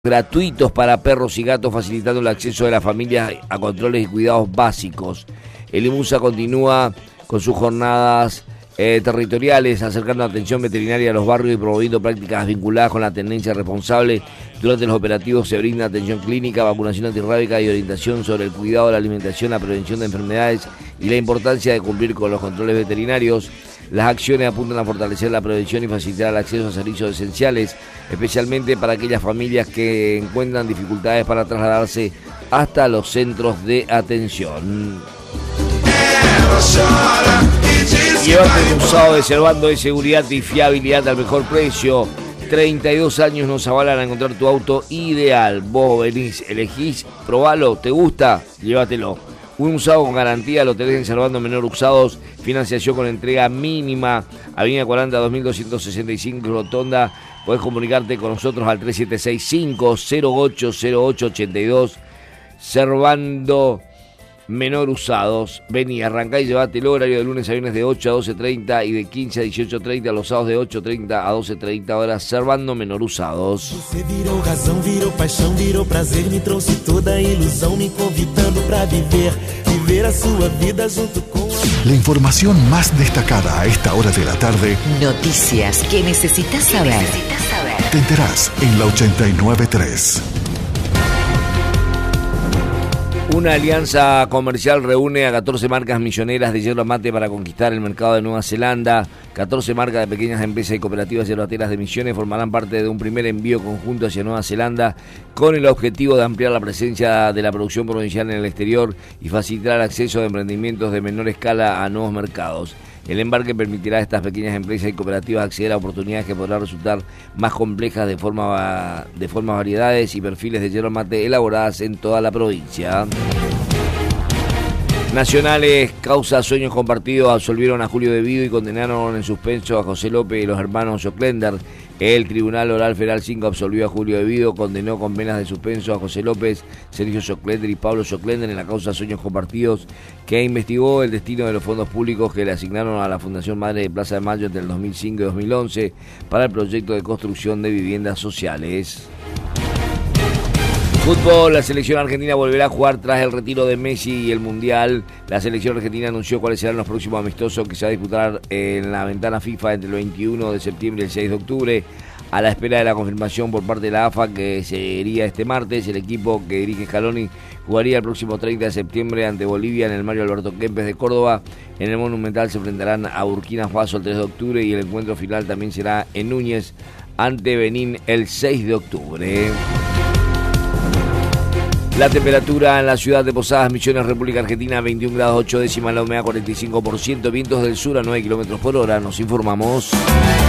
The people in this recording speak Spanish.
gratuitos para perros y gatos, facilitando el acceso de las familias a controles y cuidados básicos. El IMUSA continúa con sus jornadas territoriales, acercando atención veterinaria a los barrios y promoviendo prácticas vinculadas con la tendencia responsable. Durante los operativos se brinda atención clínica, vacunación antirrábica y orientación sobre el cuidado de la alimentación, la prevención de enfermedades y la importancia de cumplir con los controles veterinarios. Las acciones apuntan a fortalecer la prevención y facilitar el acceso a servicios esenciales, especialmente para aquellas familias que encuentran dificultades para trasladarse hasta los centros de atención. Llévate un usado de Servando de seguridad y fiabilidad al mejor precio. 32 años nos avalan a encontrar tu auto ideal. Vos venís, elegís, probalo, ¿te gusta? Llévatelo. Un usado con garantía lo tenés en Servando Menor Usados, financiación con entrega mínima, Avenida 40 2265 Rotonda. Podés comunicarte con nosotros al 3765-080882, Servando Menor Usados. Vení, arrancá y llevate el horario de lunes a viernes de 8 a 12:30 y de 15 a 18:30, los sábados de 8:30 a 12:30 horas, Servando Menor Usados. Você virou razão, virou paixão, virou prazer, me trouxe toda a ilusão, me convidando para viver a sua vida junto con... La información más destacada a esta hora de la tarde. Noticias que necesitas saber. Te enterás en la 89.3. Una alianza comercial reúne a 14 marcas milloneras de yerba mate para conquistar el mercado de Nueva Zelanda. 14 marcas de pequeñas empresas y cooperativas yerbateras de Misiones formarán parte de un primer envío conjunto hacia Nueva Zelanda con el objetivo de ampliar la presencia de la producción provincial en el exterior y facilitar el acceso de emprendimientos de menor escala a nuevos mercados. El embarque permitirá a estas pequeñas empresas y cooperativas acceder a oportunidades que podrán resultar más complejas de formas, variedades y perfiles de yerba mate elaboradas en toda la provincia. Nacionales, causa Sueños Compartidos, absolvieron a Julio De Vido y condenaron en suspenso a José López y los hermanos Joclender. El Tribunal Oral Federal 5 absolvió a Julio De Vido, condenó con penas de suspenso a José López, Sergio Joclender y Pablo Joclender en la causa Sueños Compartidos, que investigó el destino de los fondos públicos que le asignaron a la Fundación Madre de Plaza de Mayo entre el 2005 y 2011 para el proyecto de construcción de viviendas sociales. Fútbol, la selección argentina volverá a jugar tras el retiro de Messi y el Mundial. La selección argentina anunció cuáles serán los próximos amistosos que se va a disputar en la ventana FIFA entre el 21 de septiembre y el 6 de octubre. A la espera de la confirmación por parte de la AFA que sería este martes, el equipo que dirige Scaloni jugaría el próximo 30 de septiembre ante Bolivia en el Mario Alberto Kempes de Córdoba. En el Monumental se enfrentarán a Burkina Faso el 3 de octubre y el encuentro final también será en Núñez ante Benín el 6 de octubre. La temperatura en la ciudad de Posadas Misiones, República Argentina, 21 grados 8 décimas, la humedad 45%, vientos del sur a 9 kilómetros por hora. Nos informamos.